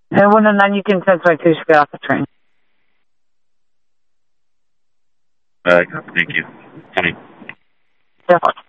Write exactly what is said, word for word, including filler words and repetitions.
And when and then you can text right to get off the train. Uh, thank you. Tony. Yeah.